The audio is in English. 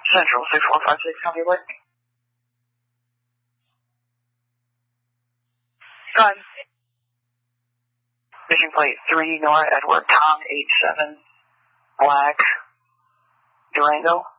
Central, 6456, how do you like? Go ahead. Mission plate 3, Nora Edward, Tom 87, Black, Durango.